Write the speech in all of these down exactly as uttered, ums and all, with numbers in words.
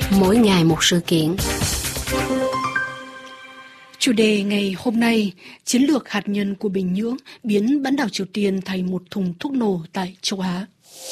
Mỗi ngày một sự kiện. Chủ đề ngày hôm nay, chiến lược hạt nhân của Bình Nhưỡng biến bán đảo Triều Tiên thành một thùng thuốc nổ tại châu Á.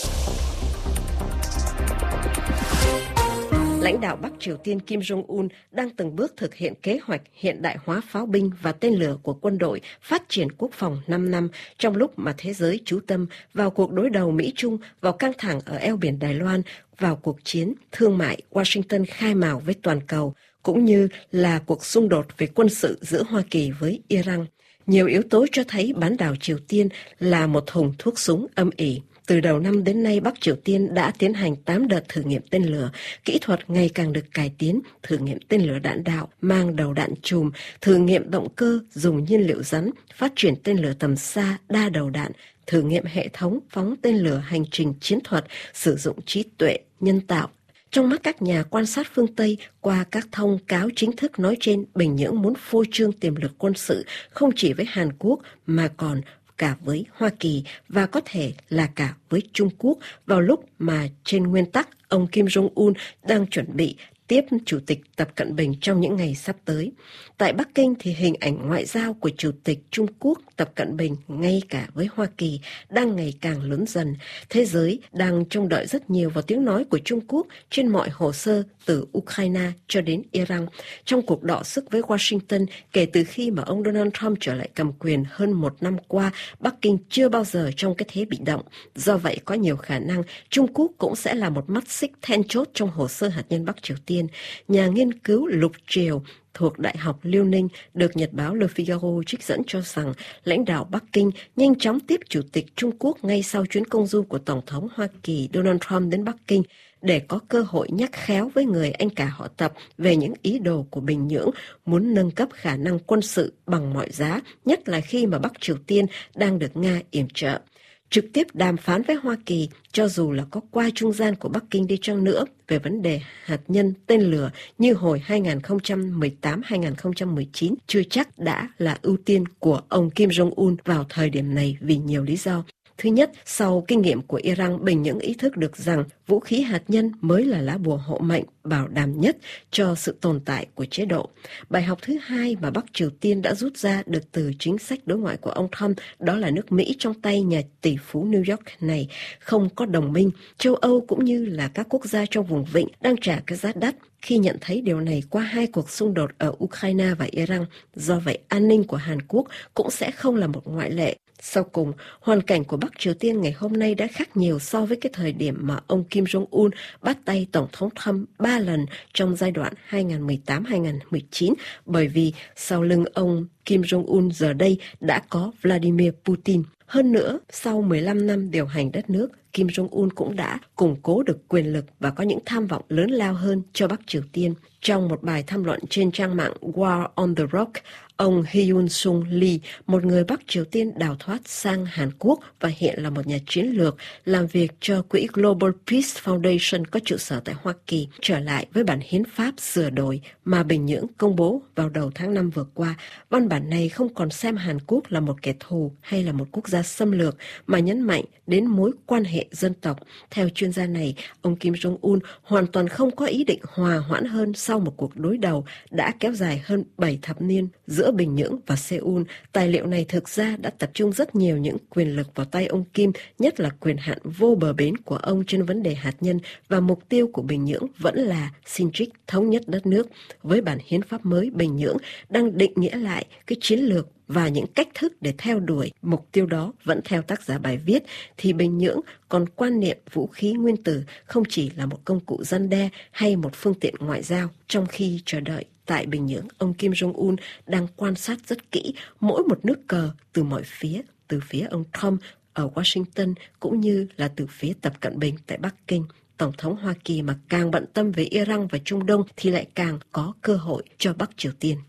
Lãnh đạo Bắc Triều Tiên Kim Jong-un đang từng bước thực hiện kế hoạch hiện đại hóa pháo binh và tên lửa của quân đội phát triển quốc phòng năm năm trong lúc mà thế giới chú tâm vào cuộc đối đầu Mỹ-Trung, vào căng thẳng ở eo biển Đài Loan, vào cuộc chiến thương mại Washington khai mào với toàn cầu, cũng như là cuộc xung đột về quân sự giữa Hoa Kỳ với Iran. Nhiều yếu tố cho thấy bán đảo Triều Tiên là một thùng thuốc súng âm ỉ. Từ đầu năm đến nay, Bắc Triều Tiên đã tiến hành tám đợt thử nghiệm tên lửa, kỹ thuật ngày càng được cải tiến, thử nghiệm tên lửa đạn đạo, mang đầu đạn chùm, thử nghiệm động cơ, dùng nhiên liệu rắn, phát triển tên lửa tầm xa, đa đầu đạn, thử nghiệm hệ thống phóng tên lửa hành trình chiến thuật, sử dụng trí tuệ nhân tạo. Trong mắt các nhà quan sát phương Tây, qua các thông cáo chính thức nói trên, Bình Nhưỡng muốn phô trương tiềm lực quân sự không chỉ với Hàn Quốc mà còn cả với Hoa Kỳ và có thể là cả với Trung Quốc vào lúc mà trên nguyên tắc ông Kim Jong-un đang chuẩn bị tiếp Chủ tịch Tập Cận Bình trong những ngày sắp tới. Tại Bắc Kinh thì hình ảnh ngoại giao của Chủ tịch Trung Quốc Tập Cận Bình ngay cả với Hoa Kỳ đang ngày càng lớn dần. Thế giới đang trông đợi rất nhiều vào tiếng nói của Trung Quốc trên mọi hồ sơ từ Ukraine cho đến Iran. Trong cuộc đọ sức với Washington kể từ khi mà ông Donald Trump trở lại cầm quyền hơn một năm qua, Bắc Kinh chưa bao giờ trong cái thế bị động. Do vậy có nhiều khả năng Trung Quốc cũng sẽ là một mắt xích then chốt trong hồ sơ hạt nhân Bắc Triều Tiên. Nhà nghiên cứu Lục Triều thuộc Đại học Liêu Ninh được Nhật báo Le Figaro trích dẫn cho rằng lãnh đạo Bắc Kinh nhanh chóng tiếp Chủ tịch Trung Quốc ngay sau chuyến công du của Tổng thống Hoa Kỳ Donald Trump đến Bắc Kinh để có cơ hội nhắc khéo với người anh cả họ Tập về những ý đồ của Bình Nhưỡng muốn nâng cấp khả năng quân sự bằng mọi giá, nhất là khi mà Bắc Triều Tiên đang được Nga yểm trợ. Trực tiếp đàm phán với Hoa Kỳ, cho dù là có qua trung gian của Bắc Kinh đi chăng nữa về vấn đề hạt nhân tên lửa như hồi hai không một tám hai không một chín, chưa chắc đã là ưu tiên của ông Kim Jong-un vào thời điểm này vì nhiều lý do. Thứ nhất, sau kinh nghiệm của Iran, Bình Nhưỡng ý thức được rằng vũ khí hạt nhân mới là lá bùa hộ mệnh bảo đảm nhất cho sự tồn tại của chế độ. Bài học thứ hai mà Bắc Triều Tiên đã rút ra được từ chính sách đối ngoại của ông Trump, đó là nước Mỹ trong tay nhà tỷ phú New York này không có đồng minh. Châu Âu cũng như là các quốc gia trong vùng vịnh đang trả cái giá đắt khi nhận thấy điều này qua hai cuộc xung đột ở Ukraine và Iran. Do vậy, an ninh của Hàn Quốc cũng sẽ không là một ngoại lệ. Sau cùng, hoàn cảnh của Bắc Triều Tiên ngày hôm nay đã khác nhiều so với cái thời điểm mà ông Kim Jong-un bắt tay Tổng thống Trump ba lần trong giai đoạn hai không một tám hai không một chín, bởi vì sau lưng ông Kim Jong-un giờ đây đã có Vladimir Putin. Hơn nữa, sau mười lăm năm điều hành đất nước, Kim Jong-un cũng đã củng cố được quyền lực và có những tham vọng lớn lao hơn cho Bắc Triều Tiên. Trong một bài tham luận trên trang mạng War on the Rock, ông Hyun-sung Lee, một người Bắc Triều Tiên đào thoát sang Hàn Quốc và hiện là một nhà chiến lược, làm việc cho quỹ Global Peace Foundation có trụ sở tại Hoa Kỳ, trở lại với bản hiến pháp sửa đổi mà Bình Nhưỡng công bố vào đầu tháng năm vừa qua. Văn bản này không còn xem Hàn Quốc là một kẻ thù hay là một quốc gia xâm lược, mà nhấn mạnh đến mối quan hệ dân tộc. Theo chuyên gia này, ông Kim Jong-un hoàn toàn không có ý định hòa hoãn hơn sau một cuộc đối đầu đã kéo dài hơn bảy thập niên giữa Bình Nhưỡng và Seoul. Tài liệu này thực ra đã tập trung rất nhiều những quyền lực vào tay ông Kim, nhất là quyền hạn vô bờ bến của ông trên vấn đề hạt nhân, và mục tiêu của Bình Nhưỡng vẫn là xin trích thống nhất đất nước. Với bản hiến pháp mới, Bình Nhưỡng đang định nghĩa lại cái chiến lược và những cách thức để theo đuổi mục tiêu đó. Vẫn theo tác giả bài viết thì Bình Nhưỡng còn quan niệm vũ khí nguyên tử không chỉ là một công cụ răn đe hay một phương tiện ngoại giao. Trong khi chờ đợi tại Bình Nhưỡng, ông Kim Jong-un đang quan sát rất kỹ mỗi một nước cờ từ mọi phía, từ phía ông Trump ở Washington cũng như là từ phía Tập Cận Bình tại Bắc Kinh. Tổng thống Hoa Kỳ mà càng bận tâm về Iran và Trung Đông thì lại càng có cơ hội cho Bắc Triều Tiên.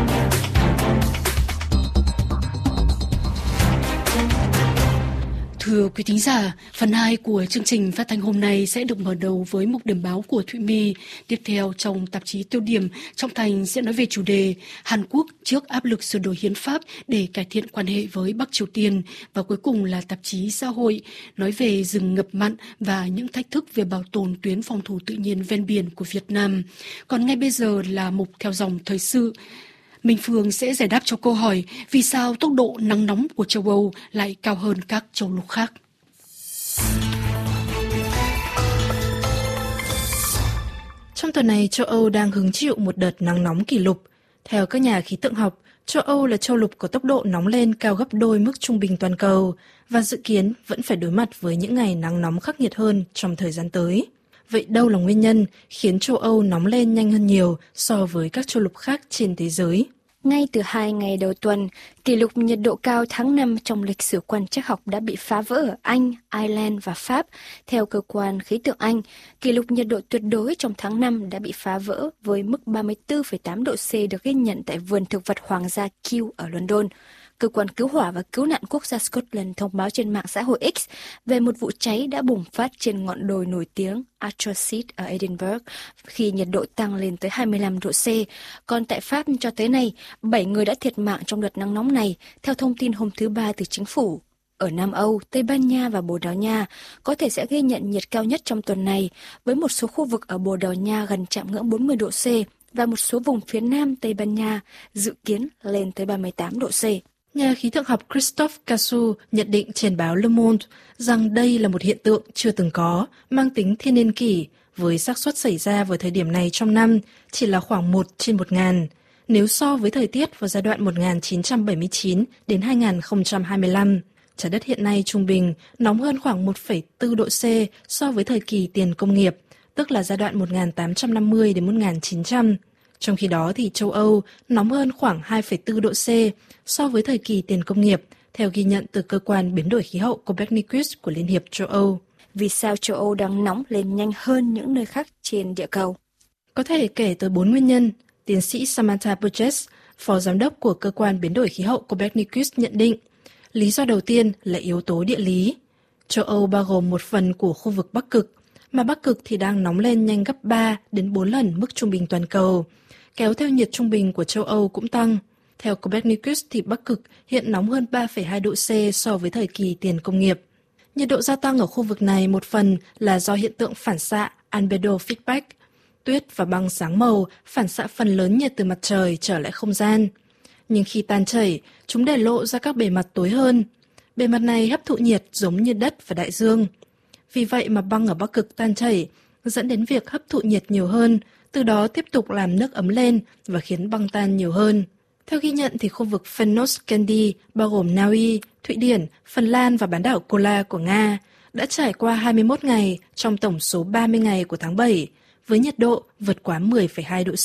Thứ Thưa quý thính giả, phần hai của chương trình phát thanh hôm nay sẽ được mở đầu với mục điểm báo của Thụy My. Tiếp theo trong tạp chí Tiêu điểm, Trọng Thành sẽ nói về chủ đề Hàn Quốc trước áp lực sửa đổi hiến pháp để cải thiện quan hệ với Bắc Triều Tiên. Và cuối cùng là tạp chí Xã hội, nói về rừng ngập mặn và những thách thức về bảo tồn tuyến phòng thủ tự nhiên ven biển của Việt Nam. Còn ngay bây giờ là mục theo dòng thời sự. Minh Phương sẽ giải đáp cho câu hỏi vì sao tốc độ nắng nóng của châu Âu lại cao hơn các châu lục khác. Trong tuần này, châu Âu đang hứng chịu một đợt nắng nóng kỷ lục. Theo các nhà khí tượng học, châu Âu là châu lục có tốc độ nóng lên cao gấp đôi mức trung bình toàn cầu và dự kiến vẫn phải đối mặt với những ngày nắng nóng khắc nghiệt hơn trong thời gian tới. Vậy đâu là nguyên nhân khiến châu Âu nóng lên nhanh hơn nhiều so với các châu lục khác trên thế giới? Ngay từ hai ngày đầu tuần, kỷ lục nhiệt độ cao tháng năm trong lịch sử quan trắc học đã bị phá vỡ ở Anh, Ireland và Pháp. Theo cơ quan khí tượng Anh, kỷ lục nhiệt độ tuyệt đối trong tháng năm đã bị phá vỡ với mức ba mươi tư phẩy tám độ C được ghi nhận tại vườn thực vật Hoàng gia Kew ở London. Cơ quan cứu hỏa và cứu nạn quốc gia Scotland thông báo trên mạng xã hội X về một vụ cháy đã bùng phát trên ngọn đồi nổi tiếng Atrosit ở Edinburgh khi nhiệt độ tăng lên tới hai mươi lăm độ C. Còn tại Pháp cho tới nay, bảy người đã thiệt mạng trong đợt nắng nóng này, theo thông tin hôm thứ Ba từ chính phủ. Ở Nam Âu, Tây Ban Nha và Bồ Đào Nha có thể sẽ ghi nhận nhiệt cao nhất trong tuần này, với một số khu vực ở Bồ Đào Nha gần chạm ngưỡng bốn mươi độ C và một số vùng phía Nam Tây Ban Nha dự kiến lên tới ba mươi tám độ C. Nhà khí tượng học Christophe Cassou nhận định trên báo Le Monde rằng đây là một hiện tượng chưa từng có, mang tính thiên niên kỷ, với xác suất xảy ra vào thời điểm này trong năm chỉ là khoảng một trên một ngàn, nếu so với thời tiết vào giai đoạn một nghìn chín trăm bảy mươi chín đến hai nghìn không trăm hai mươi lăm. Trái đất hiện nay trung bình nóng hơn khoảng một phẩy bốn độ C so với thời kỳ tiền công nghiệp, tức là giai đoạn một nghìn tám trăm năm mươi đến một nghìn chín trăm. Trong khi đó thì châu Âu nóng hơn khoảng hai phẩy bốn độ C so với thời kỳ tiền công nghiệp, theo ghi nhận từ cơ quan biến đổi khí hậu Copernicus của Liên hiệp châu Âu. Vì sao châu Âu đang nóng lên nhanh hơn những nơi khác trên địa cầu? Có thể kể tới bốn nguyên nhân. Tiến sĩ Samantha Burgess, phó giám đốc của cơ quan biến đổi khí hậu Copernicus nhận định. Lý do đầu tiên là yếu tố địa lý. Châu Âu bao gồm một phần của khu vực Bắc Cực, mà Bắc Cực thì đang nóng lên nhanh gấp ba đến bốn lần mức trung bình toàn cầu, kéo theo nhiệt trung bình của châu Âu cũng tăng. Theo Copernicus thì Bắc Cực hiện nóng hơn ba phẩy hai độ C so với thời kỳ tiền công nghiệp. Nhiệt độ gia tăng ở khu vực này một phần là do hiện tượng phản xạ albedo feedback. Tuyết và băng sáng màu phản xạ phần lớn nhiệt từ mặt trời trở lại không gian. Nhưng khi tan chảy, chúng để lộ ra các bề mặt tối hơn. Bề mặt này hấp thụ nhiệt giống như đất và đại dương. Vì vậy mà băng ở Bắc Cực tan chảy, dẫn đến việc hấp thụ nhiệt nhiều hơn, từ đó tiếp tục làm nước ấm lên và khiến băng tan nhiều hơn. Theo ghi nhận thì khu vực Fennoscandy, bao gồm Na Uy, Thụy Điển, Phần Lan và bán đảo Kola của Nga, đã trải qua hai mươi mốt ngày trong tổng số ba mươi ngày của tháng bảy, với nhiệt độ vượt quá mười phẩy hai độ C.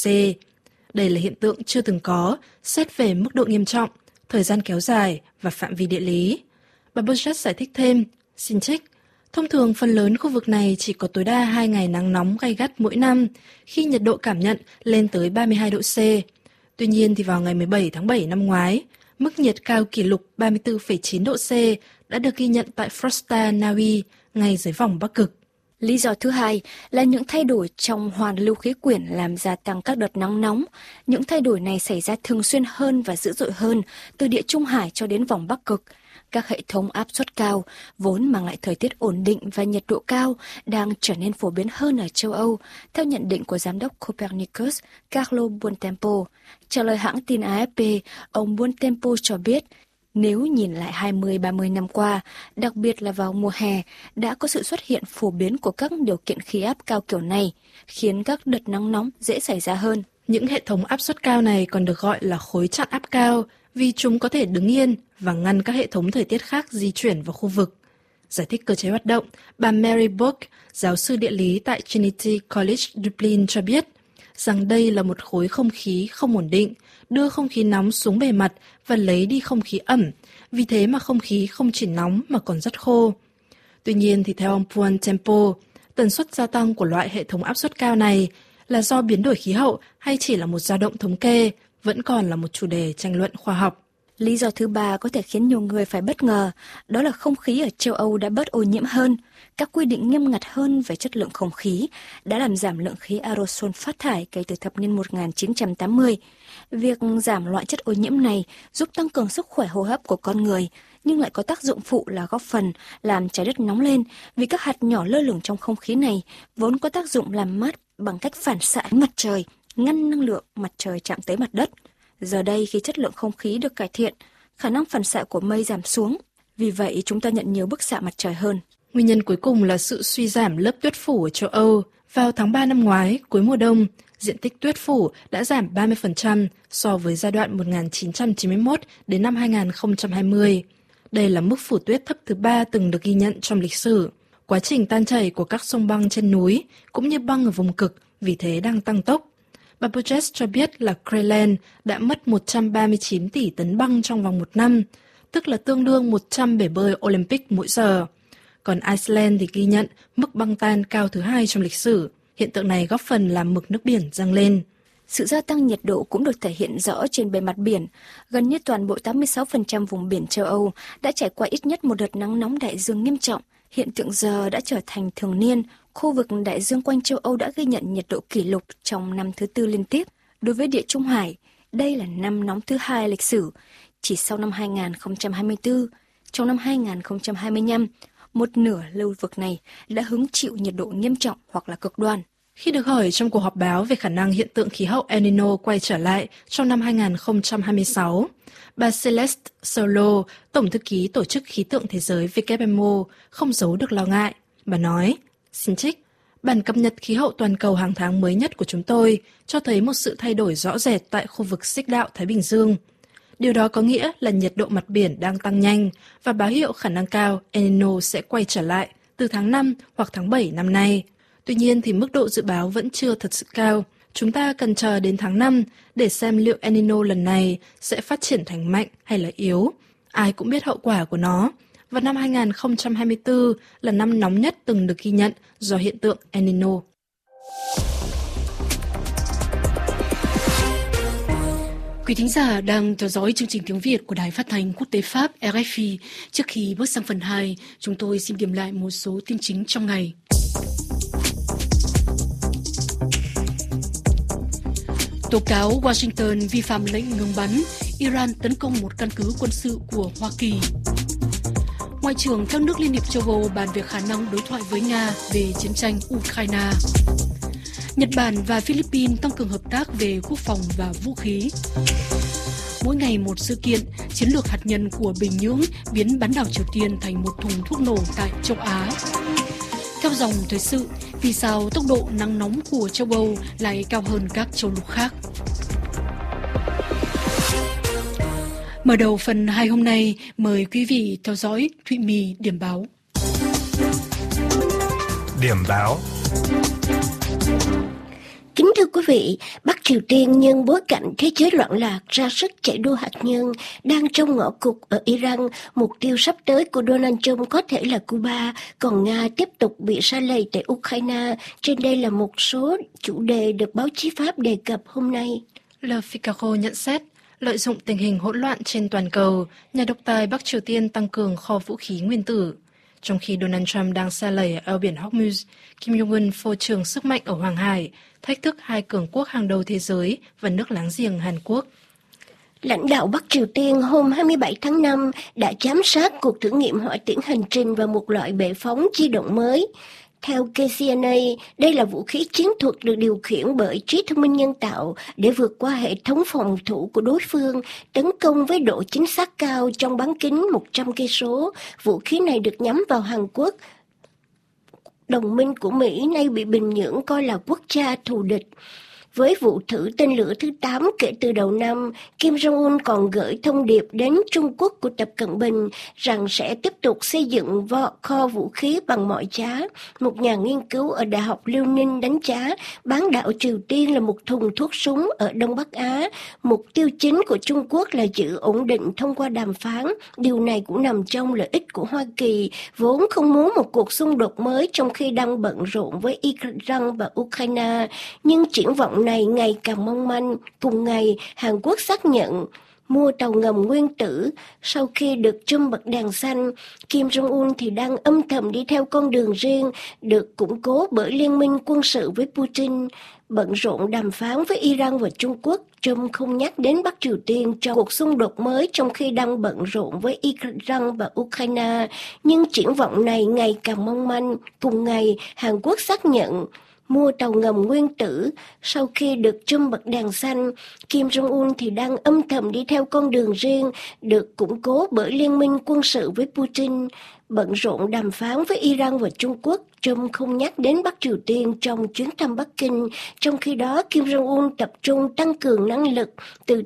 Đây là hiện tượng chưa từng có, xét về mức độ nghiêm trọng, thời gian kéo dài và phạm vi địa lý. Bà Burgess giải thích thêm, xin trích, thông thường phần lớn khu vực này chỉ có tối đa hai ngày nắng nóng gay gắt mỗi năm, khi nhiệt độ cảm nhận lên tới ba mươi hai độ C. Tuy nhiên thì vào ngày mười bảy tháng bảy năm ngoái, mức nhiệt cao kỷ lục ba mươi tư phẩy chín độ C đã được ghi nhận tại Frosta, Na Uy, ngay dưới vòng Bắc Cực. Lý do thứ hai là những thay đổi trong hoàn lưu khí quyển làm gia tăng các đợt nắng nóng. Những thay đổi này xảy ra thường xuyên hơn và dữ dội hơn từ Địa Trung Hải cho đến vòng Bắc Cực. Các hệ thống áp suất cao, vốn mang lại thời tiết ổn định và nhiệt độ cao, đang trở nên phổ biến hơn ở châu Âu, theo nhận định của giám đốc Copernicus, Carlo Buontempo. Trả lời hãng tin A F P, ông Buontempo cho biết, nếu nhìn lại hai mươi ba mươi năm qua, đặc biệt là vào mùa hè, đã có sự xuất hiện phổ biến của các điều kiện khí áp cao kiểu này, khiến các đợt nắng nóng dễ xảy ra hơn. Những hệ thống áp suất cao này còn được gọi là khối chặn áp cao, vì chúng có thể đứng yên và ngăn các hệ thống thời tiết khác di chuyển vào khu vực. Giải thích cơ chế hoạt động, bà Mary Burke, giáo sư địa lý tại Trinity College Dublin cho biết rằng đây là một khối không khí không ổn định, đưa không khí nóng xuống bề mặt và lấy đi không khí ẩm, vì thế mà không khí không chỉ nóng mà còn rất khô. Tuy nhiên thì theo ông Buontempo, tần suất gia tăng của loại hệ thống áp suất cao này là do biến đổi khí hậu hay chỉ là một dao động thống kê, vẫn còn là một chủ đề tranh luận khoa học. Lý do thứ ba có thể khiến nhiều người phải bất ngờ, đó là không khí ở châu Âu đã bớt ô nhiễm hơn. Các quy định nghiêm ngặt hơn về chất lượng không khí đã làm giảm lượng khí aerosol phát thải kể từ thập niên một nghìn chín trăm tám mươi. Việc giảm loại chất ô nhiễm này giúp tăng cường sức khỏe hô hấp của con người, nhưng lại có tác dụng phụ là góp phần làm trái đất nóng lên vì các hạt nhỏ lơ lửng trong không khí này vốn có tác dụng làm mát bằng cách phản xạ ánh mặt trời, ngăn năng lượng mặt trời chạm tới mặt đất. Giờ đây khi chất lượng không khí được cải thiện, khả năng phản xạ của mây giảm xuống, vì vậy chúng ta nhận nhiều bức xạ mặt trời hơn. Nguyên nhân cuối cùng là sự suy giảm lớp tuyết phủ ở châu Âu. Vào tháng ba năm ngoái, cuối mùa đông, diện tích tuyết phủ đã giảm ba mươi phần trăm so với giai đoạn một nghìn chín trăm chín mươi mốt đến năm hai nghìn không trăm hai mươi. Đây là mức phủ tuyết thấp thứ ba từng được ghi nhận trong lịch sử. Quá trình tan chảy của các sông băng trên núi cũng như băng ở vùng cực vì thế đang tăng tốc. Bà Burgess cho biết là Greenland đã mất một trăm ba mươi chín tỷ tấn băng trong vòng một năm, tức là tương đương một trăm bể bơi Olympic mỗi giờ. Còn Iceland thì ghi nhận mức băng tan cao thứ hai trong lịch sử. Hiện tượng này góp phần làm mực nước biển dâng lên. Sự gia tăng nhiệt độ cũng được thể hiện rõ trên bề mặt biển. Gần như toàn bộ tám mươi sáu phần trăm vùng biển châu Âu đã trải qua ít nhất một đợt nắng nóng đại dương nghiêm trọng. Hiện tượng giờ đã trở thành thường niên. Khu vực đại dương quanh châu Âu đã ghi nhận nhiệt độ kỷ lục trong năm thứ tư liên tiếp. Đối với Địa Trung Hải, đây là năm nóng thứ hai lịch sử. Chỉ sau năm hai nghìn không trăm hai mươi tư, trong năm hai nghìn không trăm hai mươi lăm, một nửa lưu vực này đã hứng chịu nhiệt độ nghiêm trọng hoặc là cực đoan. Khi được hỏi trong cuộc họp báo về khả năng hiện tượng khí hậu El Nino quay trở lại trong năm hai nghìn không trăm hai mươi sáu, bà Celeste Solo, Tổng thư ký Tổ chức Khí tượng Thế giới W M O, không giấu được lo ngại. Bà nói, xin trích, bản cập nhật khí hậu toàn cầu hàng tháng mới nhất của chúng tôi cho thấy một sự thay đổi rõ rệt tại khu vực xích đạo Thái Bình Dương. Điều đó có nghĩa là nhiệt độ mặt biển đang tăng nhanh và báo hiệu khả năng cao El Nino sẽ quay trở lại từ tháng năm hoặc tháng bảy năm nay. Tuy nhiên thì mức độ dự báo vẫn chưa thật sự cao. Chúng ta cần chờ đến tháng năm để xem liệu El Nino lần này sẽ phát triển thành mạnh hay là yếu. Ai cũng biết hậu quả của nó. Và năm hai nghìn không trăm hai mươi tư là năm nóng nhất từng được ghi nhận do hiện tượng El Nino. Quý thính giả đang theo dõi chương trình tiếng Việt của Đài Phát thanh Quốc tế Pháp R F I. Trước khi bước sang phần hai, chúng tôi xin điểm lại một số tin chính trong ngày. Tố cáo Washington vi phạm lệnh ngừng bắn, Iran tấn công một căn cứ quân sự của Hoa Kỳ. Ngoại trưởng các nước Liên hiệp châu Âu bàn về khả năng đối thoại với Nga về chiến tranh Ukraine. Nhật Bản và Philippines tăng cường hợp tác về quốc phòng và vũ khí. Mỗi ngày một sự kiện, chiến lược hạt nhân của Bình Nhưỡng biến bán đảo Triều Tiên thành một thùng thuốc nổ tại châu Á. Theo dòng thời sự, vì sao tốc độ nắng nóng của châu Âu lại cao hơn các châu lục khác? Mở đầu phần hai hôm nay, mời quý vị theo dõi Thụy My điểm báo. Điểm báo. Kính thưa quý vị, Bắc Triều Tiên nhân bối cảnh thế giới loạn lạc ra sức chạy đua hạt nhân đang trong ngõ cụt ở Iran, mục tiêu sắp tới của Donald Trump có thể là Cuba, còn Nga tiếp tục bị sa lầy tại Ukraine. Trên đây là một số chủ đề được báo chí Pháp đề cập hôm nay. Le Figaro nhận xét, lợi dụng tình hình hỗn loạn trên toàn cầu, nhà độc tài Bắc Triều Tiên tăng cường kho vũ khí nguyên tử. Trong khi Donald Trump đang sa lầy ở eo biển Hormuz, Kim Jong-un phô trương sức mạnh ở Hoàng Hải, thách thức hai cường quốc hàng đầu thế giới và nước láng giềng Hàn Quốc. Lãnh đạo Bắc Triều Tiên hôm hai mươi bảy tháng năm đã giám sát cuộc thử nghiệm hỏa tiễn hành trình và một loại bệ phóng di động mới. Theo K C N A, đây là vũ khí chiến thuật được điều khiển bởi trí thông minh nhân tạo để vượt qua hệ thống phòng thủ của đối phương, tấn công với độ chính xác cao trong bán kính một trăm cây số. Vũ khí này được nhắm vào Hàn Quốc, đồng minh của Mỹ nay bị Bình Nhưỡng coi là quốc gia thù địch. Với vụ thử tên lửa thứ tám kể từ đầu năm, Kim Jong-un còn gửi thông điệp đến Trung Quốc của Tập Cận Bình rằng sẽ tiếp tục xây dựng kho vũ khí bằng mọi giá. Một nhà nghiên cứu ở Đại học Liêu Ninh đánh giá bán đảo Triều Tiên là một thùng thuốc súng ở Đông Bắc Á. Mục tiêu chính của Trung Quốc là giữ ổn định thông qua đàm phán. Điều này cũng nằm trong lợi ích của Hoa Kỳ, vốn không muốn một cuộc xung đột mới trong khi đang bận rộn với Iran và Ukraine. Nhưng triển vọng này ngày càng mong manh. Cùng ngày, Hàn Quốc xác nhận mua tàu ngầm nguyên tử. Sau khi được trùm bật đèn xanh, Kim Jong-un thì đang âm thầm đi theo con đường riêng, được củng cố bởi liên minh quân sự với Putin. Bận rộn đàm phán với Iran và Trung Quốc, Trump không nhắc đến Bắc Triều Tiên trong cuộc xung đột mới trong khi đang bận rộn với Iran và Ukraine. Nhưng triển vọng này ngày càng mong manh. Cùng ngày, Hàn Quốc xác nhận mua tàu ngầm nguyên tử. Sau khi được trùm bật đèn xanh, Kim Jong-un thì đang âm thầm đi theo con đường riêng, được củng cố bởi liên minh quân sự với Putin. Bận rộn đàm phán với Iran và Trung Quốc, Trump không nhắc đến Bắc Triều Tiên trong chuyến thăm Bắc Kinh. Trong khi đó, Kim Jong-un tập trung tăng cường năng lực từ